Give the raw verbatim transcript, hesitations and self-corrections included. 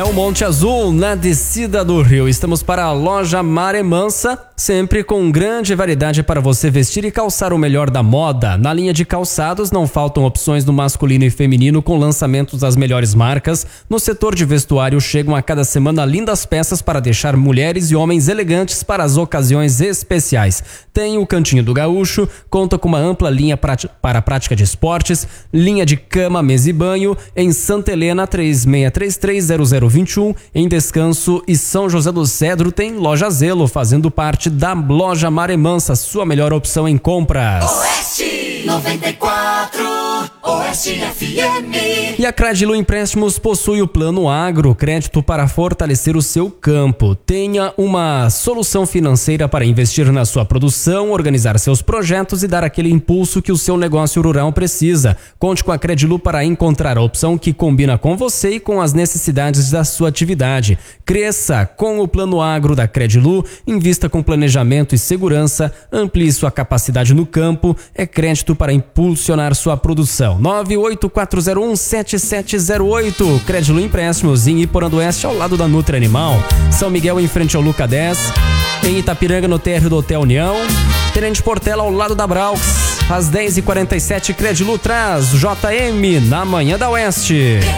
ao Monte Azul, na descida do rio. Estamos para a loja Maré Mansa, sempre com grande variedade para você vestir e calçar o melhor da moda. Na linha de calçados não faltam opções no masculino e feminino com lançamentos das melhores marcas. No setor de vestuário chegam a cada semana lindas peças para deixar mulheres e homens elegantes para as ocasiões especiais. Tem o Cantinho do Gaúcho, conta com uma ampla linha para a prática de esportes, linha de cama, mesa e banho, em Santa Helena três seis três três zero zero dois um, em Descanso e São José do Cedro tem Loja Zelo, fazendo parte da loja Maré Mansa, sua melhor opção em compras. Oeste noventa e quatro, Oeste F M. E a Credilu Empréstimos possui o Plano Agro, crédito para fortalecer o seu campo. Tenha uma solução financeira para investir na sua produção, organizar seus projetos e dar aquele impulso que o seu negócio rural precisa. Conte com a Credilu para encontrar a opção que combina com você e com as necessidades da sua atividade. Cresça com o Plano Agro da Credilu, invista com planejamento e segurança, amplie sua capacidade no campo, é crédito para impulsionar sua produção. nove oito quatro zero um sete sete zero oito, Credilu Empréstimos, em Iporã do Oeste, ao lado da Nutri Animal. São Miguel, em frente ao Luca dez, em Itapiranga, no térreo do Hotel União, Tenente Portela, ao lado da Braux. Às dez e quarenta e sete, Credilu traz J M na Manhã da Oeste.